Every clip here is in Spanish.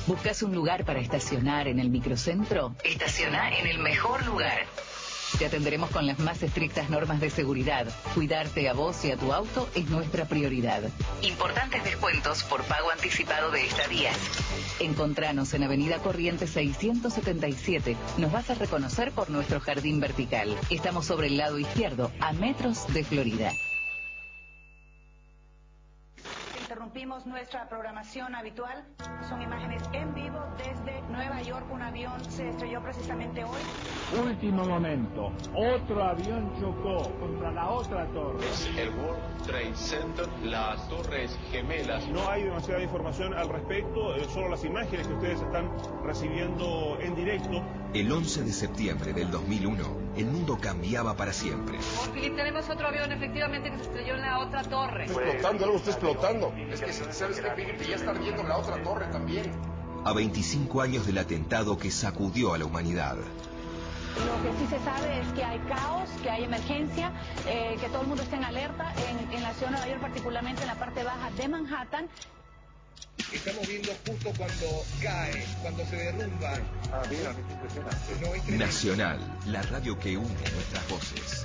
¿Buscas un lugar para estacionar en el microcentro? Estaciona en el mejor lugar. Te atenderemos con las más estrictas normas de seguridad. Cuidarte a vos y a tu auto es nuestra prioridad. Importantes descuentos por pago anticipado de estadías. Encontranos en Avenida Corrientes 677. Nos vas a reconocer por nuestro jardín vertical. Estamos sobre el lado izquierdo, a metros de Florida. Interrumpimos nuestra programación habitual. Son imágenes en vivo desde Nueva York. Un avión se estrelló precisamente hoy. Último momento. Otro avión chocó contra la otra torre. Es el World Trade Center, las torres gemelas. No hay demasiada información al respecto, solo las imágenes que ustedes están recibiendo en directo. El 11 de septiembre del 2001, el mundo cambiaba para siempre. Philip, tenemos otro avión efectivamente que se estrelló en la otra torre. Está explotando, algo está explotando. Es que, ¿sabes qué, Philip? Ya está ardiendo la otra torre también. A 25 años del atentado que sacudió a la humanidad. Lo que sí se sabe es que hay caos, que hay emergencia, que todo el mundo está en alerta en la ciudad de Nueva York, particularmente en la parte baja de Manhattan. Estamos viendo justo cuando cae, cuando se derrumba. Mira, es impresionante. Nacional, la radio que une nuestras voces.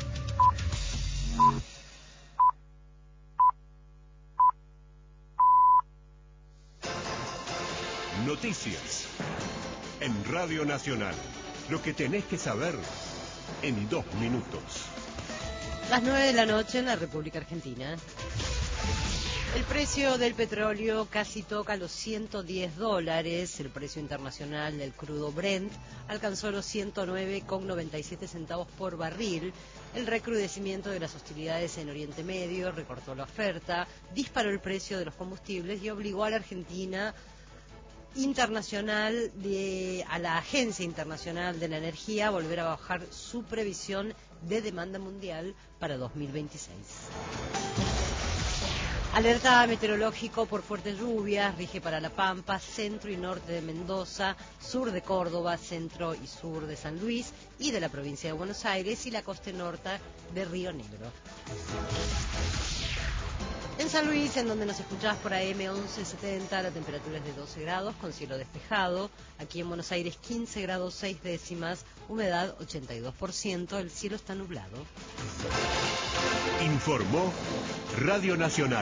Noticias en Radio Nacional. Lo que tenés que saber en 2 minutos. Las 9 de la noche en la República Argentina. El precio del petróleo casi toca los $110. El precio internacional del crudo Brent alcanzó los 109,97 centavos por barril. El recrudecimiento de las hostilidades en Oriente Medio recortó la oferta, disparó el precio de los combustibles y obligó a la Argentina a la Agencia Internacional de la Energía a volver a bajar su previsión de demanda mundial para 2026. Alerta meteorológico por fuertes lluvias, rige para La Pampa, centro y norte de Mendoza, sur de Córdoba, centro y sur de San Luis y de la provincia de Buenos Aires y la costa norte de Río Negro. En San Luis, en donde nos escuchás por AM 1170, la temperatura es de 12 grados con cielo despejado. Aquí en Buenos Aires 15 grados 6 décimas, humedad 82%, el cielo está nublado. Informó Radio Nacional.